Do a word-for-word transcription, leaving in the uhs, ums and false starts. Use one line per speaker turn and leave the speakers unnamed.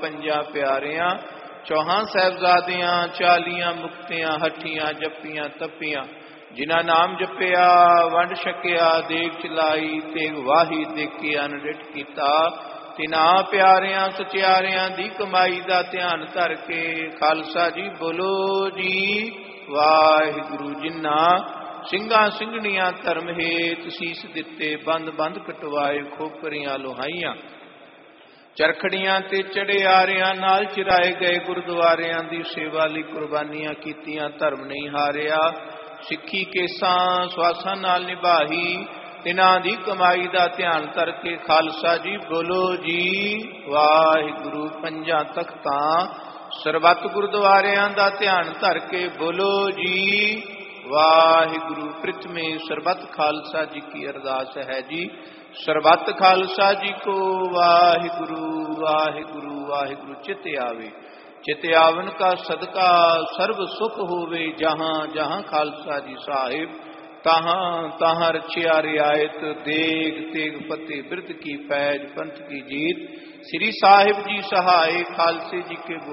ਪੰਜਾਂ ਪਿਆਰਿਆਂ, ਚੌਹਾਂ ਸਾਹਿਬਜ਼ਾਦਿਆਂ, ਚਾਲੀਆਂ ਮੁਕਤਿਆਂ, ਹੱਠੀਆਂ ਜੱਪੀਆਂ ਤੱਪੀਆਂ, ਜਿਨ੍ਹਾਂ ਨਾਮ ਜਪਿਆ ਵੰਡ ਛਕਿਆ, ਦੇਗ ਚਲਾਈ ਤੇਗ ਵਾਹੀ, ਦੇਖੇ ਅਨਡਿਠ ਕੀਤਾ, ਤਿਨਾਂ ਪਿਆਰਿਆਂ ਸਚਿਆਰਿਆਂ ਦੀ ਕਮਾਈ ਦਾ ਧਿਆਨ ਧਰ ਕੇ। ਖਾਲਸਾ ਜੀ ਬੋਲੋ ਜੀ ਵਾਹਿਗੁਰੂ। ਜਿਨ੍ਹਾਂ ਸਿੰਘਾਂ ਸਿੰਘਣੀਆਂ ਧਰਮ ਹੇਤ ਸੀਸ ਦਿੱਤੇ, ਬੰਦ ਬੰਦ ਕਟਵਾਏ, ਖੋਪਰੀਆਂ ਲੋਹਾਈਆਂ, ਚਰਖੜੀਆਂ ਤੇ ਚੜਿਆਰਿਆਂ ਨਾਲ ਚਿਰਾਏ ਗਏ, ਗੁਰਦੁਆਰਿਆਂ ਦੀ ਸੇਵਾ ਲਈ ਕੁਰਬਾਨੀਆਂ ਕੀਤੀਆਂ, ਧਰਮ ਨਹੀਂ ਹਾਰਿਆ, ਸਿੱਖੀ ਕੇਸਾਂ ਸਵਾਸਾਂ ਨਾਲ ਨਿਭਾਈ, ਤਿਨਾਂ ਦੀ ਕਮਾਈ ਦਾ ਧਿਆਨ ਧਰ ਕੇ। ਖਾਲਸਾ ਜੀ ਬੋਲੋ ਜੀ ਵਾਹਿਗੁਰੂ। ਪੰਜਾਂ ਤਖਤਾਂ ਸਰਬੱਤ ਗੁਰਦੁਆਰਿਆਂ ਦਾ ਧਿਆਨ ਧਰ ਕੇ ਬੋਲੋ ਜੀ ਵਾਹਿਗੁਰੂ। ਪ੍ਰਿਥਮੇ ਸਰਬੱਤ ਖਾਲਸਾ ਜੀ ਕੀ ਅਰਦਾਸ ਹੈ ਜੀ। ਸਰਬੱਤ ਖਾਲਸਾ ਜੀ ਕੋ ਵਾਹਿਗੁਰੂ ਵਾਹਿਗੁਰੂ ਵਾਹਿਗੁਰੂ। ਚਿਤ ਆਵੇ, ਚਿਤ ਆਵਨ ਕਾ ਸਦਕਾ ਸਰਬ ਸੁਖ ਹੋਵੇ, ਜਹਾਂ ਜਹਾਂ ਖਾਲਸਾ ਜੀ ਸਾਹਿਬ, ਤਹਾਂ ਤਹਾਂ ਰਚਿਆ ਰਿਆਇਤ, ਦੇਗ ਤੇਗ ਫਤਿਹ ਬਿਰਧ ਕੀ ਫੈਜ, ਪੰਥ ਕੀ ਜੀਤ, ਸ੍ਰੀ ਸਾਹਿਬ ਜੀ ਸਹਾਏ, ਖਾਲਸੇ ਜੀ ਕੇ